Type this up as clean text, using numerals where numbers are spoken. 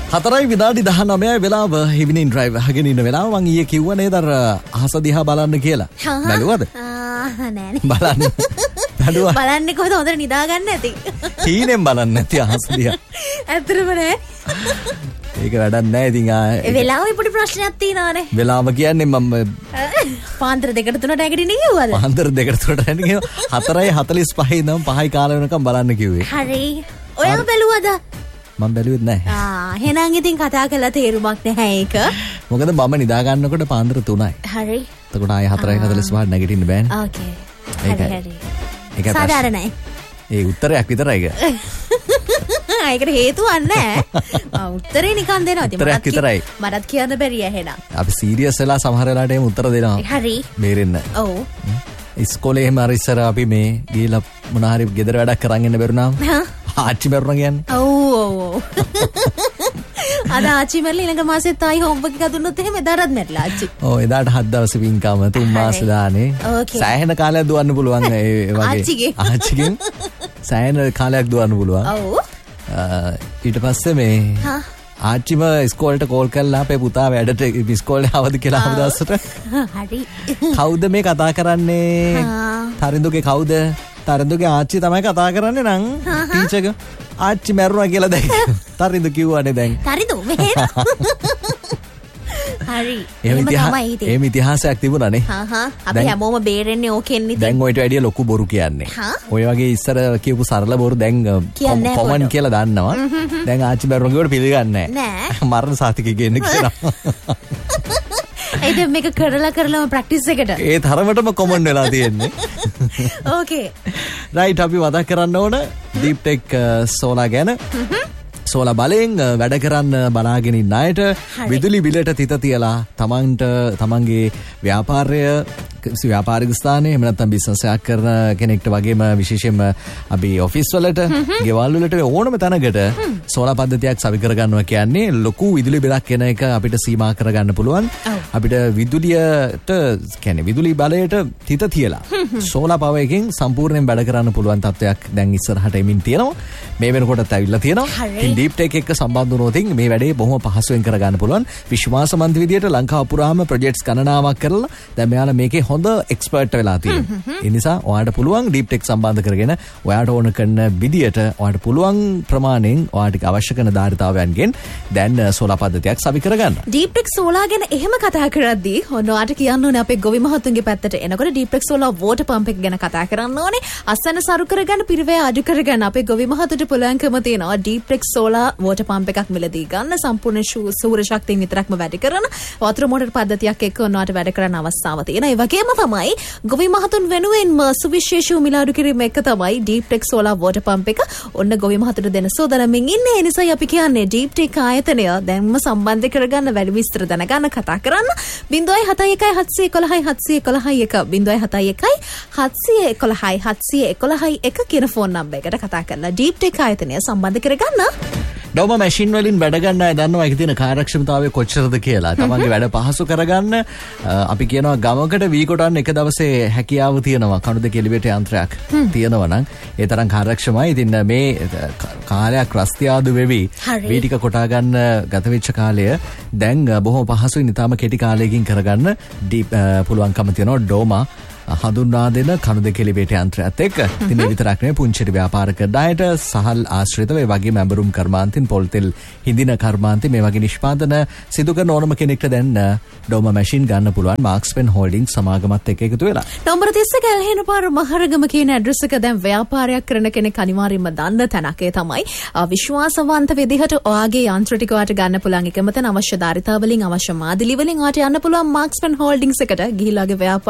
4යි විනාඩි 19යි වෙලාව ඉවිනින් ඩ්‍රයිව් අහගෙන ඉන්න වෙලාව මං ඊයේ කිව්වා නේද අර අහස දිහා බලන්න කියලා. බැලුවද? නෑනේ. බලන්න. බැලුවා. බලන්නේ කොහොමද හොඳට නිදා ගන්න ඇති. තීනෙන් බලන්න නැති අහස දිහා. ඇත්තටම නෑ. ඒක වැඩක් නෑ ඉතින් ඒ වෙලාවේ පොඩි ප්‍රශ්නයක් තියෙනවානේ. වෙලාව කියන්නේ මම පාන්දර 2ට 3ට නැගිටින්න කිව්වද? පාන්දර 2ට 3ට නැගිටින්න 4:45 ඉඳන් 5යි කාලේ වෙනකම් බලන්න කිව්වේ. හරි. ඔයා බැලුවද? මම බැලුවෙත් නැහැ. එහෙනම් ඉතින් කතා කරලා තේරුමක් නැහැ ඒක. මොකද මම නිදා ගන්නකොට පාන්දර 3යි. හරි. එතකොට ආයේ 4:45 නැගිටින්න බෑනේ. ඕකේ. හරි. ඒක සාධාරණයි. ඒ උත්තරයක් විතරයි ඒක. ඒකට හේතුවක් නැහැ. උත්තරේ නිකන් දෙනවා. උත්තරයක් විතරයි. මටත් කියන්න බැරිය එහෙනම්. අපි සීරියස් වෙලා සමහර වෙලාවට එහෙම උත්තර දෙනවා. හරි. බේරෙන්න. ඔව්. ඉස්කෝලේ එහෙම අර ඉස්සර අපි මේ ගිහලා මොන හරි ගෙදර වැඩක් කරන් ඉන්න බැරුණාම ආච්චි මරුණා කියන්නේ. ඔව්. අද ආච්චි මැරලා ඊළඟ මාසෙත් ආයි හෝම්වර්ක් එකක් දුන්නොත් එහෙම එදාටත් මැරිලා ආච්චි. ඔව් එදාට 7 දවසේ වින්කම 3 මාස දානේ. සෑහෙන කාලයක් දුවන්න පුළුවන් ඒ වගේ. ආච්චිගෙන් සෑහෙන කාලයක් දුවන්න පුළුවන්. ඔව්. ඊට පස්සේ මේ ආච්චිම ඉස්කෝලේට කෝල් කරලා අපේ පුතා වැඩට ඉස්කෝලේ ආවද කියලා ආව දවසට. හරි. කවුද මේ කතා කරන්නේ? තරිඳුගේ කවුද? තරිඳුගේ ආච්චි තමයි කතා කරන්නේ නං. ටීචර්ගේ ආච්චි මැරුණා කියලා දැන්. තරිඳු කිව්වනේ දැන්. තරිඳු මෙහෙම. හරි. එහෙම ඉතිහාසයක් තිබුණානේ. අපි හැමෝම බේරෙන්නේ ඕකෙන් ඉතින්. දැන් ඔයිට වැඩිය ලොකු බොරු කියන්නේ. ඔය වගේ ඉස්සර කියපු සරල බොරු දැන් කොමන් කියලා දන්නවා. දැන් ආච්චි මැරුණා කියවට පිළිගන්නේ නැහැ. මරණ සාතිකය කියන්නේ කියලා. ඒ දැන් මේක කරලාම ප්‍රැක්ටිස් එකට. ඒ තරමටම කොමන් වෙලා තියෙන්නේ. ඕකේ. රයිට් අපි මතක් කරන්න ඕන දීප්ටෙක් සෝලා ගැන. සෝලා බලෙන් වැඩ කරන්න බලාගෙන ඉන්න අයට විදුලි බිලට තිත තියලා තමන්ගේ ව්‍යාපාරික ස්ථානයේ එහෙම නැත්නම් බිස්නස් එකක් කරන කෙනෙක්ට වගේම විශේෂයෙන්ම අපි ඔෆිස් වලට ගෙවල් වලට ඕනම තැනකට සෝලා පද්ධතියක් සවි කරගන්නවා කියන්නේ ලොකු විදුලි බිලක් එන එක අපිට සීමා කරගන්න පුළුවන්. අපිට විදුලියට කියන්නේ විදුලි බලයට තිත තියලා සෝලා පවර් එකෙන් සම්පූර්ණයෙන් වැඩ කරන්න පුළුවන් තත්ත්වයක් දැන් ඉස්සරහට එමින් තියෙනවා. මේ වෙනකොටත් ඇවිල්ලා තියෙනවා. දීප්ටෙක් එක්ක සම්බන්ධ වුණොත් මේ වැඩේ බොහොම පහසුවෙන් කරගන්න පුළුවන්. විශ්වාසමන්ත විදියට ලංකාව පුරාම ප්‍රොජෙක්ට්ස් ගණනාවක් කරලා දැන් මෙයාලා මේකේ හොඳ එක්ස්පර්ට් වෙලා තියෙනවා. ඒ නිසා ඔයාලට පුළුවන් දීප්ටෙක් සම්බන්ධ කරගෙන ඔයාලට ඕන කරන විදියට ඔයාලට පුළුවන් ප්‍රමාණයෙන් ඔයාලට අවශ්‍ය කරන ධාරිතාවයන්ගෙන් දැන් සෝලා පද්ධතියක් සවි කරගන්න. දීප්ටෙක් සෝලා ගැන එහෙම කතා කරද්දී ඔයාලට කියන්න ඕනේ අපේ ගොවි මහතුන්ගේ පැත්තට එනකොට දීප්ටෙක් සෝලා වෝටර් පම්ප් එක ගැන කතා කරන්න ඕනේ. අසන සරු කරගන්න පිරිවැය අඩු කරගන්න අපේ ගොවි මහතුන්ට පුළුවන්කම තියෙනවා. දීප්ටෙක් සෝලා වෝටර් පම්ප් එකක් මිලදී ගන්න සම්පූර්ණ සූර්ය ශක්තියෙන් විතරක්ම වැඩ කරන වතුර මෝටර පද්ධතියක් එක්ක ඔයාලට වැඩ කරන්න අවස්ථාව තියෙනවා. ඒ වගේම තමයි ගොවි මහතුන් වෙනුවෙන්ම සුවිශේෂී මිලාඩු කිරීම එක තමයි දීප්ටෙක් සෝලා වෝටර් පම්ප් එක. ඔන්න ගොවි මහතුන්ට දෙන සෝදානම්ෙන් ඉන්නේ. ඒ නිසා අපි කියන්නේ දීප්ටෙක් ආයතනය දැන්ම සම්බන්ධ කරගන්න වැඩි විස්තර දැනගන්න කතා කරන්න 071 711 711 කියන ෆෝන් නම්බර් එකට කතා කරලා දීප්ටෙක් ආයතනය සම්බන්ධ කරගන්න. ඩෝම මැෂින් වලින් වැඩ ගන්න අය දන්නවා ඒකේ තියෙන කාර්යක්ෂමතාවය කොච්චරද කියලා. තමන්ගේ වැඩ පහසු කරගන්න අපි කියනවා ගමකට වී කොටන්න එක දවසේ හැකියාව තියෙනවා. කණු දෙක එලිවේටර් යන්ත්‍රයක් තියෙනවා නම් ඒ තරම් කාර්යක්ෂමයි. ඉතින් මේ කාලයක් රස්තියාදු වෙවි වී ටික කොටා ගන්න ගත වෙච්ච කාලය දැන් බොහොම පහසුයි. නිතාම කෙටි කාලයකින් කරගන්න පුළුවන්කම තියෙනවා ඩෝමා හඳුන්වා දෙන කණු දෙක එලිවේටර් යන්ත්‍රයත් එක්ක. ඉතින් ඒ විතරක් නෙවෙයි පුංචිට ව්‍යාපාරික ණයට සහල් ආශ්‍රිතව ඒ වගේම ඇඹරුම් කර්මාන්තින් පොල්තෙල් හිඳින කර්මාන්තින් මේ වගේ නිෂ්පාදන සිදු කරන ඕනම කෙනෙක්ට දැන් ඩෝම මැෂින් ගන්න පුළුවන් මාක්ස්පෙන් හෝල්ඩින්ග් සමාගමත් එක්ක එකතු වෙලා. නම්බර 30 ගැලහෙන පාර මහරගම කියන ඇඩ්‍රස් එක දැන් ව්‍යාපාරයක් කරන කෙනෙක් අනිවාර්යයෙන්ම දන්න තැනක්. ඒ තමයි විශ්වාසවන්ත විදිහට ඔයාගේ යන්ත්‍ර ටික ඔයාට ගන්න පුළුවන් එකම තැන අවශ්‍ය ධාරිතාවලින් අවශ්‍ය මාදිලි වලින් ඔයාට යන්න පුළුවන් මාක්ස්පෙන් හෝල්ඩින්ග්ස් එකට ගිහිලාගේ